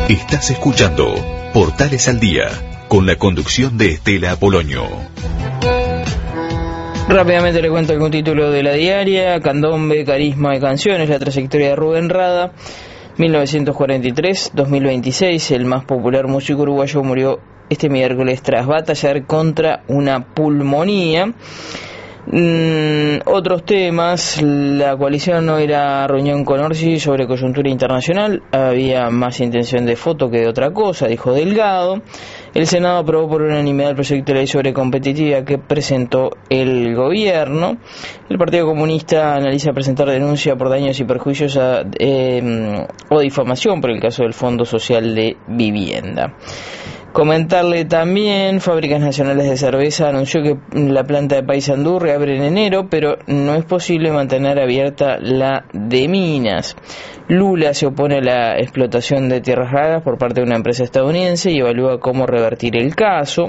Estás escuchando Portales al Día, con la conducción de Estela Apolonio. Rápidamente le cuento algún título de la diaria. Candombe, carisma y canciones, la trayectoria de Rubén Rada. 1943-2026, el más popular músico uruguayo murió este miércoles tras batallar contra una pulmonía. Otros temas: la coalición no irá a reunión con Orsi sobre coyuntura internacional, había más intención de foto que de otra cosa, dijo Delgado. El Senado aprobó por unanimidad el proyecto de ley sobre competitividad que presentó el gobierno. El Partido Comunista analiza presentar denuncia por daños y perjuicios o difamación por el caso del Fondo Social de Vivienda. Comentarle también, Fábricas Nacionales de Cerveza anunció que la planta de Paysandú reabre en enero, pero no es posible mantener abierta la de Minas. Lula se opone a la explotación de tierras raras por parte de una empresa estadounidense y evalúa cómo revertir el caso.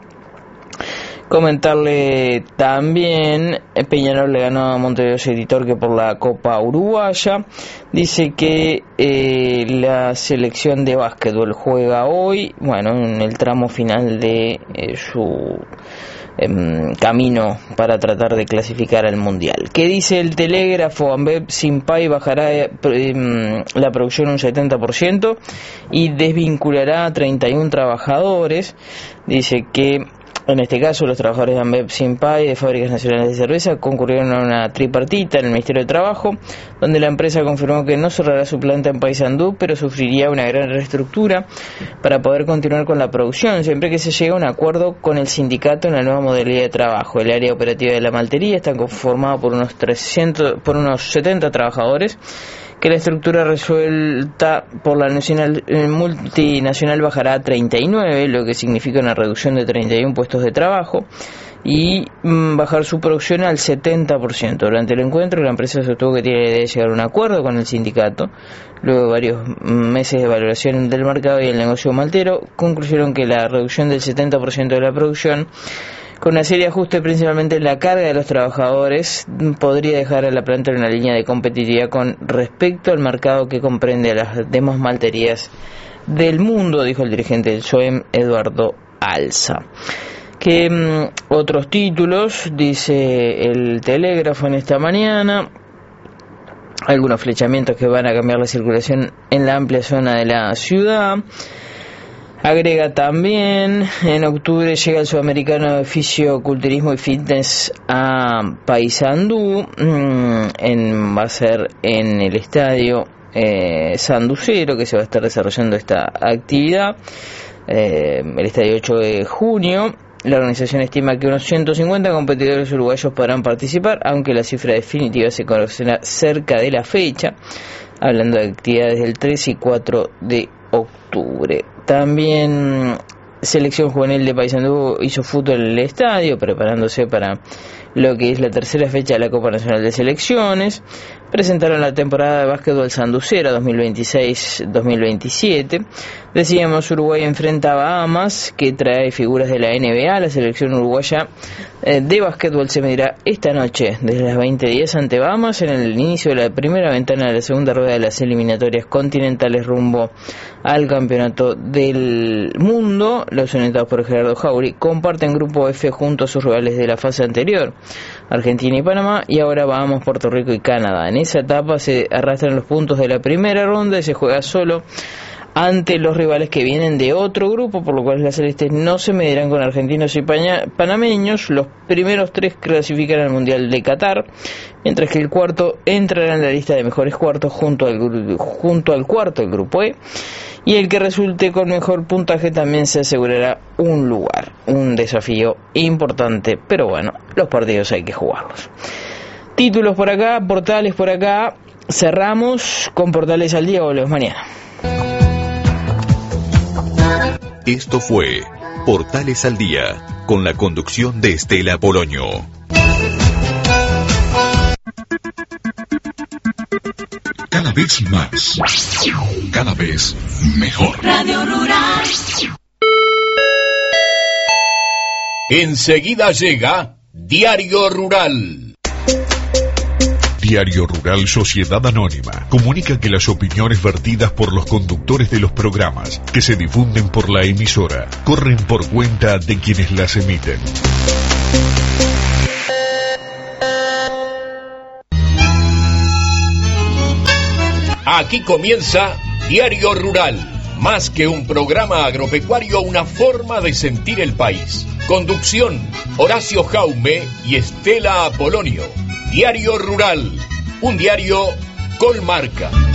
Comentarle también, Peñarol le ganó a Montevideo City Torque por la Copa Uruguaya. Dice que la selección de básquetbol juega hoy, en el tramo final de su camino para tratar de clasificar al Mundial. ¿Qué dice el Telégrafo? Ambev Simpay bajará la producción un 70% y desvinculará a 31 trabajadores. Dice que en este caso, los trabajadores de Ambev Simpay de Fábricas Nacionales de Cerveza concurrieron a una tripartita en el Ministerio de Trabajo, donde la empresa confirmó que no cerrará su planta en Paysandú, pero sufriría una gran reestructura para poder continuar con la producción, siempre que se llegue a un acuerdo con el sindicato en la nueva modalidad de trabajo. El área operativa de la maltería está conformada por unos 70 trabajadores, que la estructura resuelta por la multinacional bajará a 39, lo que significa una reducción de 31 puestos de trabajo, y bajar su producción al 70%. Durante el encuentro, la empresa sostuvo que tiene la idea de llegar a un acuerdo con el sindicato. Luego de varios meses de valoración del mercado y el negocio maltero, concluyeron que la reducción del 70% de la producción, con una serie de ajustes principalmente en la carga de los trabajadores, podría dejar a la planta en una línea de competitividad con respecto al mercado que comprende a las demás malterías del mundo, dijo el dirigente del SOEM, Eduardo Alza. Otros títulos, dice el Telégrafo en esta mañana: algunos flechamientos que van a cambiar la circulación en la amplia zona de la ciudad. Agrega también, en octubre llega el Sudamericano de Fisioculturismo y Fitness a Paysandú, va a ser en el estadio Sanducero, que se va a estar desarrollando esta actividad, el estadio 8 de junio. La organización estima que unos 150 competidores uruguayos podrán participar, aunque la cifra definitiva se conocerá cerca de la fecha, hablando de actividades del 3 y 4 de octubre. También selección juvenil de Paysandú hizo fútbol en el estadio, preparándose para lo que es la tercera fecha de la Copa Nacional de Selecciones. Presentaron la temporada de básquetbol Sanducera 2026-2027. Decíamos, Uruguay enfrenta a Bahamas, que trae figuras de la NBA. La selección uruguaya de básquetbol se medirá esta noche desde las 20:10 ante Bahamas en el inicio de la primera ventana de la segunda rueda de las eliminatorias continentales rumbo al Campeonato del Mundo. Los orientados por Gerardo Jauri comparten grupo F junto a sus rivales de la fase anterior, Argentina y Panamá, y ahora Bahamas, Puerto Rico y Canadá. En esa etapa se arrastran los puntos de la primera ronda y se juega solo ante los rivales que vienen de otro grupo, por lo cual las celestes no se medirán con argentinos y panameños. Los primeros 3 clasifican al Mundial de Qatar, mientras que el cuarto entrará en la lista de mejores cuartos junto al cuarto del grupo E, y el que resulte con mejor puntaje también se asegurará un lugar. Un desafío importante, pero los partidos hay que jugarlos. Títulos por acá, portales por acá. Cerramos con Portales al Día. Volvemos mañana. Esto fue Portales al Día, con la conducción de Estela Apolonio. Cada vez más, cada vez mejor. Radio Rural. Enseguida llega Diario Rural. Diario Rural Sociedad Anónima comunica que las opiniones vertidas por los conductores de los programas que se difunden por la emisora corren por cuenta de quienes las emiten. Aquí comienza Diario Rural. Más que un programa agropecuario, una forma de sentir el país. Conducción, Horacio Jaume y Estela Apolonio. Diario Rural, un diario con marca.